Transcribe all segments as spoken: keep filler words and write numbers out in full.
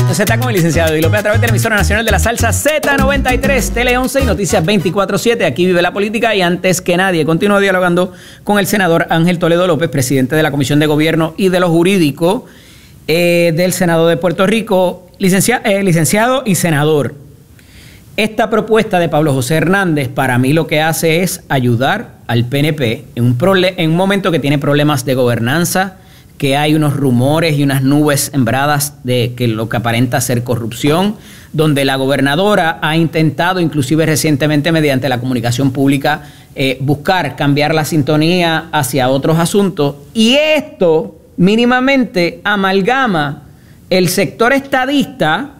Z con el licenciado Eddie López a través de la emisora nacional de la salsa Z noventa y tres, Tele once y Noticias veinticuatro siete. Aquí vive la política y antes que nadie continúo dialogando con el senador Ángel Toledo López, presidente de la Comisión de Gobierno y de lo Jurídico eh, del Senado de Puerto Rico. Licencia, eh, licenciado y senador, esta propuesta de Pablo José Hernández para mí lo que hace es ayudar al P N P en un, en un momento que tiene problemas de gobernanza, que hay unos rumores y unas nubes sembradas de que lo que aparenta ser corrupción, donde la gobernadora ha intentado, inclusive recientemente mediante la comunicación pública, eh, buscar cambiar la sintonía hacia otros asuntos. Y esto mínimamente amalgama el sector estadista,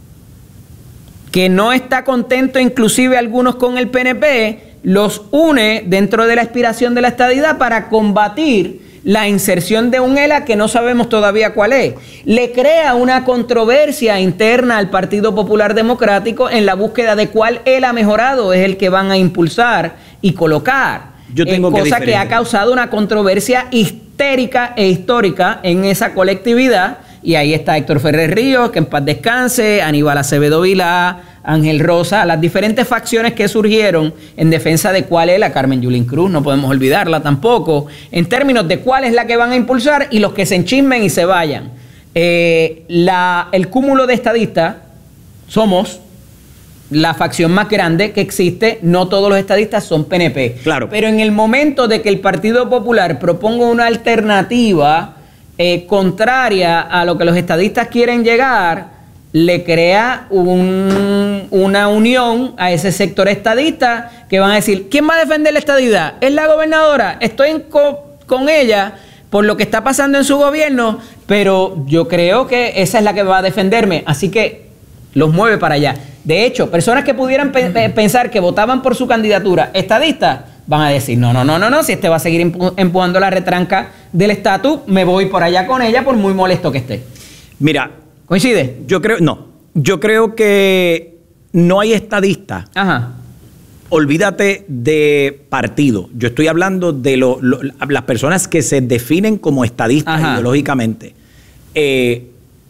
que no está contento, inclusive algunos con el P N P, los une dentro de la aspiración de la estadidad para combatir la inserción de un ELA que no sabemos todavía cuál es. Le crea una controversia interna al Partido Popular Democrático en la búsqueda de cuál ELA mejorado es el que van a impulsar y colocar. Yo tengo eh, cosa que, que ha causado una controversia histérica e histórica en esa colectividad. Y ahí está Héctor Ferrer Ríos, que en paz descanse, Aníbal Acevedo Vilá, Ángel Rosa, las diferentes facciones que surgieron en defensa de cuál es la Carmen Yulín Cruz, no podemos olvidarla tampoco, en términos de cuál es la que van a impulsar y los que se enchismen y se vayan. Eh, la, el cúmulo de estadistas somos la facción más grande que existe, no todos los estadistas son P N P. Claro. Pero en el momento de que el Partido Popular proponga una alternativa Eh, contraria a lo que los estadistas quieren llegar, le crea un, una unión a ese sector estadista que van a decir, ¿quién va a defender la estadidad? ¿Es la gobernadora? Estoy en co con ella por lo que está pasando en su gobierno, pero yo creo que esa es la que va a defenderme, así que los mueve para allá. De hecho, personas que pudieran pe pensar que votaban por su candidatura estadista, van a decir, no, no, no, no, no, si este va a seguir empu empujando la retranca del estatus, me voy por allá con ella por muy molesto que esté. Mira, ¿coincide? Yo creo, no, yo creo que no hay estadista. Ajá. Olvídate de partido. Yo estoy hablando de lo, lo, las personas que se definen como estadistas Ajá. ideológicamente, eh,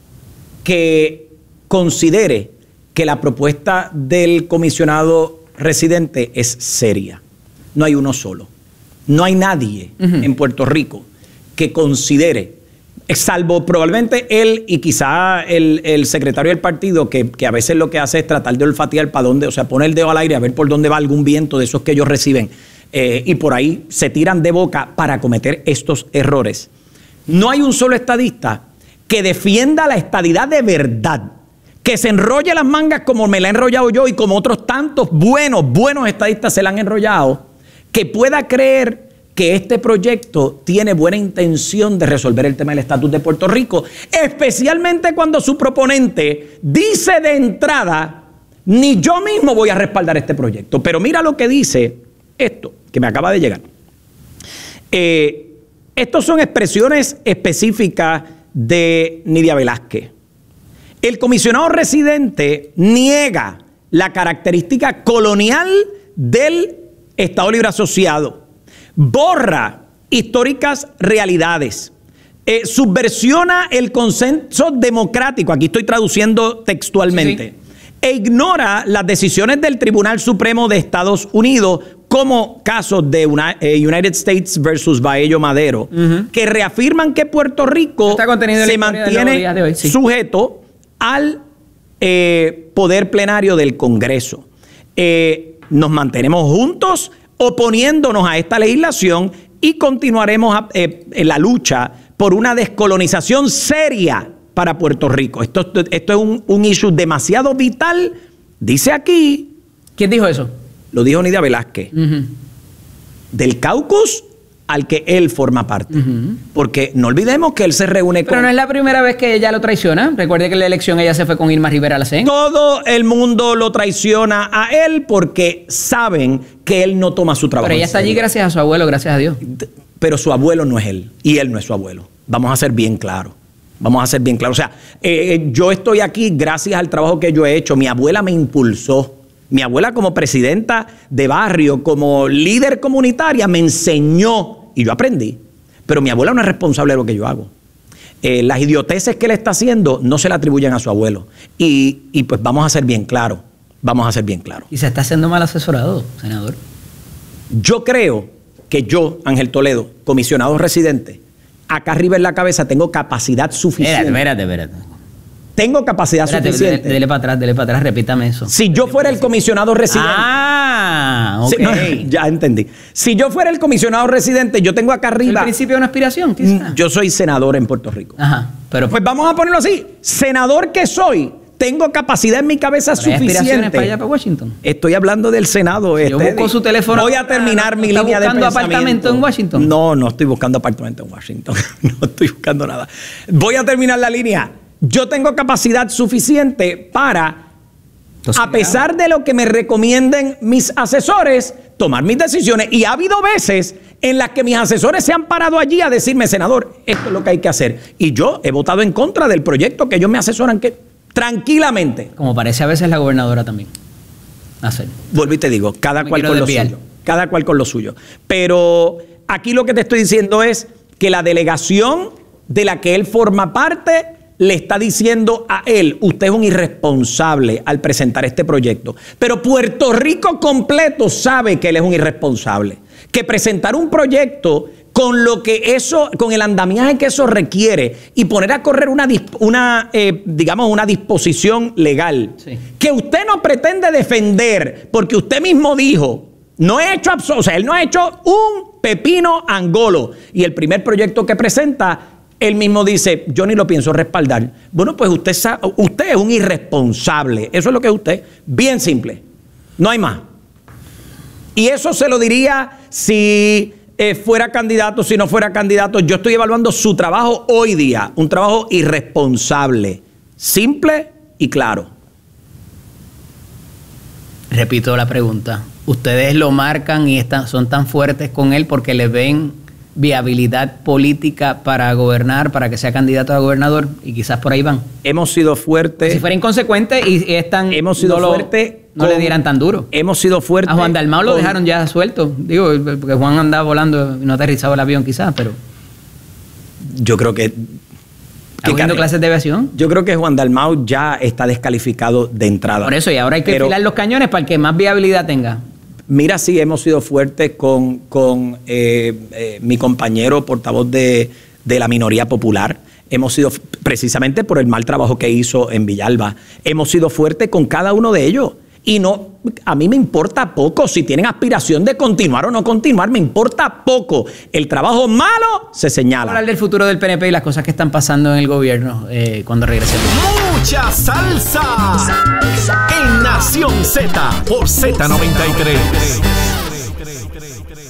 que considere que la propuesta del comisionado residente es seria. No hay uno solo. No hay nadie uh-huh. en Puerto Rico que considere, salvo probablemente él y quizá el, el secretario del partido, que, que a veces lo que hace es tratar de olfatear para dónde, o sea, poner el dedo al aire a ver por dónde va algún viento de esos que ellos reciben, eh, y por ahí se tiran de boca para cometer estos errores. No hay un solo estadista que defienda la estadidad de verdad, que se enrolle las mangas como me la he enrollado yo y como otros tantos buenos, buenos estadistas se la han enrollado, que pueda creer que este proyecto tiene buena intención de resolver el tema del estatus de Puerto Rico, especialmente cuando su proponente dice de entrada, ni yo mismo voy a respaldar este proyecto. Pero mira lo que dice esto, que me acaba de llegar. Eh, estos son expresiones específicas de Nidia Velázquez. El comisionado residente niega la característica colonial del Estado Libre Asociado, borra históricas realidades, eh, subversiona el consenso democrático, aquí estoy traduciendo textualmente, sí, sí. e ignora las decisiones del Tribunal Supremo de Estados Unidos, como casos de una, eh, United States versus Baello Madero, uh-huh. que reafirman que Puerto Rico se mantiene de hoy, sí. sujeto al eh, poder plenario del Congreso. Eh, Nos mantenemos juntos oponiéndonos a esta legislación y continuaremos a, eh, en la lucha por una descolonización seria para Puerto Rico. Esto, esto es un, un issue demasiado vital. Dice aquí. ¿Quién dijo eso? Lo dijo Nidia Velázquez. Uh-huh. Del caucus al que él forma parte. Uh-huh. Porque no olvidemos que él se reúne Pero con... Pero no es la primera vez que ella lo traiciona. Recuerde que en la elección ella se fue con Irma Rivera Lacén. Todo el mundo lo traiciona a él porque saben que él no toma su trabajo. Pero ella está allí gracias a su abuelo, gracias a Dios. Pero su abuelo no es él y él no es su abuelo. Vamos a ser bien claros. Vamos a ser bien claros. O sea, eh, yo estoy aquí gracias al trabajo que yo he hecho. Mi abuela me impulsó. Mi abuela como presidenta de barrio, como líder comunitaria, me enseñó y yo aprendí. Pero mi abuela no es responsable de lo que yo hago. eh, las idioteces que él está haciendo no se le atribuyen a su abuelo. Y, y pues vamos a ser bien claros, vamos a ser bien claros. Y se está haciendo mal asesorado, senador. Yo creo que yo, Ángel Toledo, comisionado residente, acá arriba en la cabeza tengo capacidad suficiente. Espérate, espérate, espérate. Tengo capacidad espérate, suficiente. Dele, dele para atrás, dele para atrás, repítame eso. Si yo fuera el comisionado residente. Ah, ok. Si, no, ya entendí. Si yo fuera el comisionado residente, yo tengo acá arriba. ¿El principio de una aspiración, quizás? Yo soy senador en Puerto Rico. Ajá. Pero, pues vamos a ponerlo así. Senador que soy, tengo capacidad en mi cabeza ¿hay suficiente. aspiraciones para allá, para Washington? Estoy hablando del Senado. Yo este, busco su teléfono. Voy a terminar ¿No mi está línea de buscando pensamiento. apartamento en Washington? No, no estoy buscando apartamento en Washington. No estoy buscando nada. Voy a terminar la línea. Yo tengo capacidad suficiente para, Entonces, a pesar de lo que me recomienden mis asesores, tomar mis decisiones. Y ha habido veces en las que mis asesores se han parado allí a decirme, senador, esto es lo que hay que hacer. Y yo he votado en contra del proyecto que ellos me asesoran que tranquilamente. Como parece a veces la gobernadora también hacer. Vuelvo y te digo, cada Me cual con desviar. lo suyo. Cada cual con lo suyo. Pero aquí lo que te estoy diciendo es que la delegación de la que él forma parte le está diciendo a él, usted es un irresponsable al presentar este proyecto. Pero Puerto Rico completo sabe que él es un irresponsable. Que presentar un proyecto con lo que eso, con el andamiaje que eso requiere y poner a correr una, una eh, digamos, una disposición legal sí. que usted no pretende defender porque usted mismo dijo, no he hecho, o sea, él no ha hecho un pepino angolo. Y el primer proyecto que presenta, él mismo dice, yo ni lo pienso respaldar. Bueno, pues usted, usted es un irresponsable. Eso es lo que es usted. Bien simple. No hay más. Y eso se lo diría si eh, fuera candidato, si no fuera candidato. Yo estoy evaluando su trabajo hoy día. Un trabajo irresponsable. Simple y claro. Repito la pregunta. ¿Ustedes lo marcan y están, son tan fuertes con él porque le ven viabilidad política para gobernar, para que sea candidato a gobernador? Y quizás por ahí van. Hemos sido fuertes. Si fuera inconsecuente y, y es tan, hemos sido no fuertes. No con, le dieran tan duro. Hemos sido fuertes. A Juan Dalmau lo dejaron ya suelto. Digo, porque Juan andaba volando y no aterrizaba el avión quizás, pero... Yo creo que... ¿Habiendo clases de aviación? Yo creo que Juan Dalmau ya está descalificado de entrada. Por eso, y ahora hay que pero, filar los cañones para el que más viabilidad tenga. Mira, sí, hemos sido fuertes con, con eh, eh, mi compañero portavoz de, de la minoría popular. Hemos sido, precisamente por el mal trabajo que hizo en Villalba, hemos sido fuertes con cada uno de ellos. Y no, a mí me importa poco si tienen aspiración de continuar o no continuar, me importa poco. El trabajo malo se señala. Hablar del futuro del P N P y las cosas que están pasando en el gobierno eh, cuando regresemos. Mucha salsa. salsa en Nación Z por Z noventa y tres.